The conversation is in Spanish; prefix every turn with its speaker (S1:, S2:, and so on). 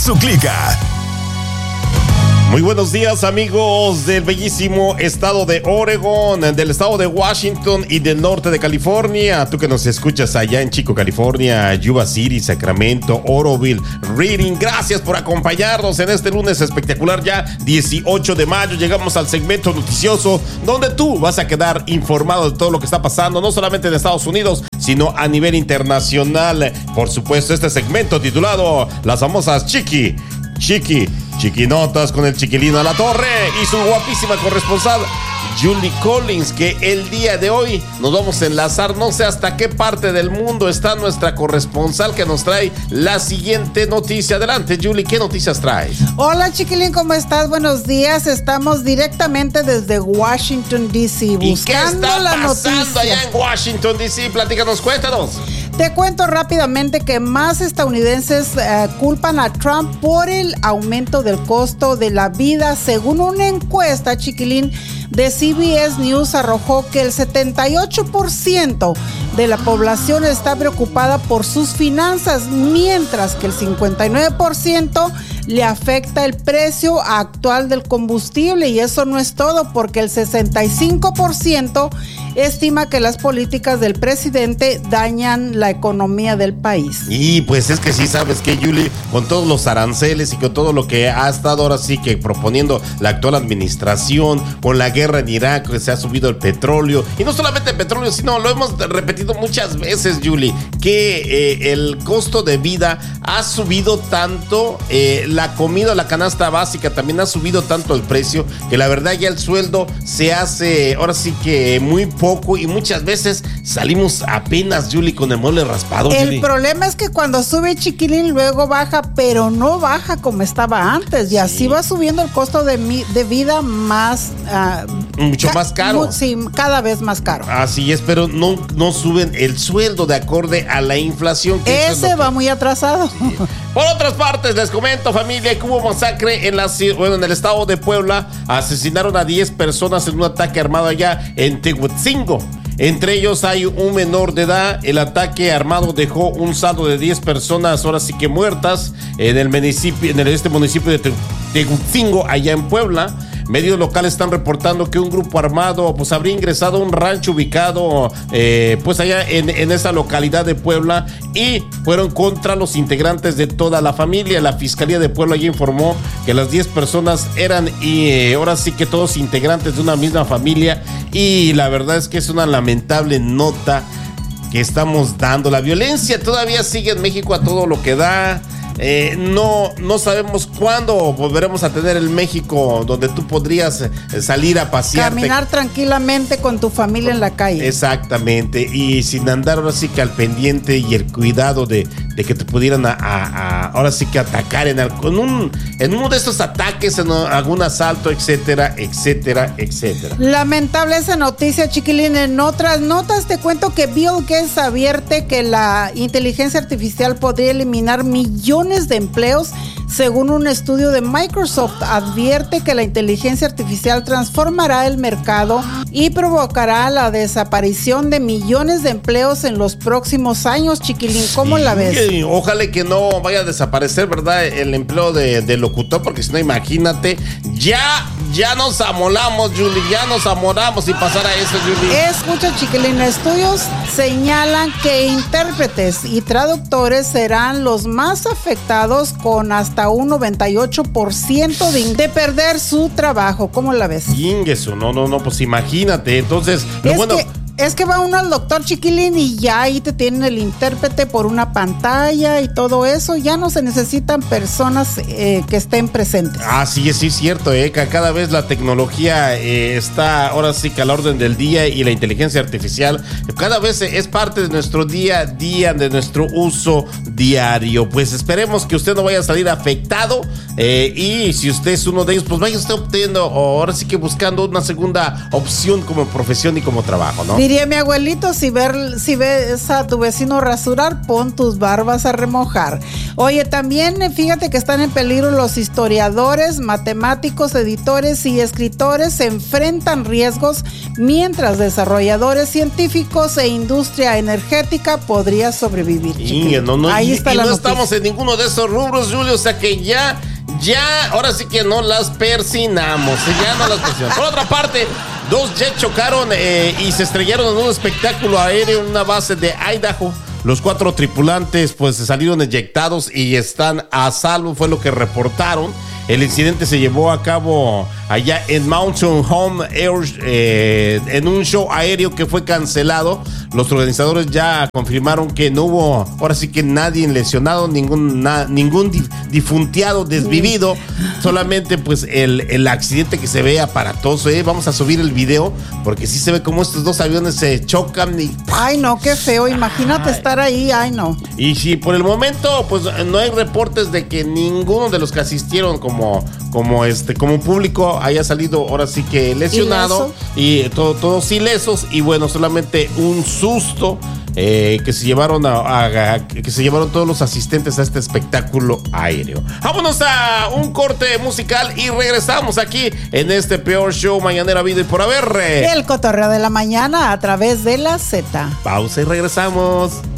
S1: su clica.
S2: Muy buenos días, amigos del bellísimo estado de Oregon, del estado de Washington y del norte de California. Tú que nos escuchas allá en Chico, California, Yuba City, Sacramento, Oroville, Reading. Gracias por acompañarnos en este lunes espectacular, ya 18 de mayo. Llegamos al segmento noticioso donde tú vas a quedar informado de todo lo que está pasando, no solamente en Estados Unidos, sino a nivel internacional. Por supuesto, este segmento titulado Las famosas Chiquinotas con el Chiquilino Alatorre y su guapísima corresponsal Julie Collins, que el día de hoy nos vamos a enlazar, no sé hasta qué parte del mundo está nuestra corresponsal que nos trae la siguiente noticia. Adelante, Julie, ¿qué noticias traes?
S3: Hola, Chiquilín, ¿cómo estás? Buenos días, estamos directamente desde Washington, D.C. buscando
S2: ¿Y qué está
S3: la
S2: pasando
S3: noticia
S2: allá en Washington, D.C.? Platícanos, cuéntanos.
S3: Te cuento rápidamente que más estadounidenses culpan a Trump por el aumento del costo de la vida. Según una encuesta, Chiquilín, de CBS News arrojó que el 78% de la población está preocupada por sus finanzas, mientras que el 59% le afecta el precio actual del combustible. Y eso no es todo, porque el 65% estima que las políticas del presidente dañan la economía del país.
S2: Y pues es que sí, sabes que, Julie, con todos los aranceles y con todo lo que ha estado ahora sí que proponiendo la actual administración, con la guerra en Irak, que se ha subido el petróleo, y no solamente el petróleo, sino lo hemos repetido muchas veces, Julie, que el costo de vida ha subido tanto, la comida, la canasta básica también ha subido tanto el precio, que la verdad ya el sueldo se hace ahora sí que muy poco, y muchas veces salimos apenas, Julie, con el mole raspado.
S3: El
S2: Julie.
S3: problema es que cuando sube, Chiquilín, luego baja, pero no baja como estaba antes, y así va subiendo el costo de vida más...
S2: mucho más caro.
S3: Sí, cada vez más caro.
S2: Así es, pero no suben el sueldo de acorde a la inflación. Que
S3: ese va muy atrasado.
S2: Por otras partes, les comento, familia, que hubo masacre en el estado de Puebla. Asesinaron a 10 personas en un ataque armado allá en Tehuetzingo. Entre ellos hay un menor de edad. El ataque armado dejó un saldo de 10 personas, ahora sí que muertas, en el municipio de Tehuetzingo, allá en Puebla. Medios locales están reportando que un grupo armado pues habría ingresado a un rancho ubicado pues allá en esa localidad de Puebla, y fueron contra los integrantes de toda la familia. La Fiscalía de Puebla ya informó que las 10 personas eran ahora sí que todos integrantes de una misma familia, y la verdad es que es una lamentable nota que estamos dando. La violencia todavía sigue en México a todo lo que da. No sabemos cuándo volveremos a tener el México donde tú podrías salir a pasear,
S3: caminar tranquilamente con tu familia en la calle.
S2: Exactamente, y sin andar ahora sí que al pendiente y el cuidado de que te pudieran ahora sí que atacar en uno de estos ataques, en algún asalto, etcétera.
S3: Lamentable esa noticia, Chiquilín. En otras notas te cuento que Bill Gates advierte que la inteligencia artificial podría eliminar millones de empleos. Según un estudio de Microsoft, advierte que la inteligencia artificial transformará el mercado y provocará la desaparición de millones de empleos en los próximos años. Chiquilín, ¿cómo la ves?
S2: Ojalá que no vaya a desaparecer, ¿verdad?, el empleo de locutor, porque si no, imagínate, ya nos amolamos, Julie, ya nos amolamos y pasara eso, Julie.
S3: Escucha, Chiquilín, estudios señalan que intérpretes y traductores serán los más afectados, con hasta un 98% de perder su trabajo. ¿Cómo la ves?
S2: Eso, no, pues imagínate. Entonces,
S3: Es que va uno al doctor, Chiquilín, y ya ahí te tienen el intérprete por una pantalla y todo eso. Ya no se necesitan personas que estén presentes.
S2: Sí, es cierto, cada vez la tecnología está ahora sí que a la orden del día, y la inteligencia artificial cada vez es parte de nuestro día a día, de nuestro uso diario. Pues esperemos que usted no vaya a salir afectado, y si usted es uno de ellos, pues vaya usted obteniendo, ahora sí que buscando una segunda opción como profesión y como trabajo, ¿no?
S3: Diría mi abuelito, si ves a tu vecino rasurar, pon tus barbas a remojar. Oye, también fíjate que están en peligro los historiadores, matemáticos, editores y escritores. Se enfrentan riesgos mientras desarrolladores científicos e industria energética podría sobrevivir.
S2: Ahí está la noticia. Estamos en ninguno de esos rubros, Julio, o sea que ya, ahora sí que no las persinamos, Por otra parte, 2 jets chocaron y se estrellaron en un espectáculo aéreo en una base de Idaho. Los 4 tripulantes pues salieron eyectados y están a salvo, fue lo que reportaron. El incidente se llevó a cabo allá en Mountain Home Air, en un show aéreo que fue cancelado. Los organizadores ya confirmaron que no hubo, ahora sí que nadie lesionado, ningún difunteado, desvivido. Solamente pues el accidente que se ve aparatoso. Vamos a subir el video porque sí se ve como estos 2 aviones se chocan y...
S3: Ay, no, qué feo. Imagínate estar ahí. Ay, no.
S2: Y sí, por el momento pues no hay reportes de que ninguno de los que asistieron como público haya salido ahora sí que lesionado y todos ilesos, y bueno, solamente un susto que se llevaron todos los asistentes a este espectáculo aéreo. Vámonos a un corte musical y regresamos aquí en este peor show mañanero habido y por haber.
S3: El cotorreo de la mañana a través de la Z.
S2: Pausa y regresamos.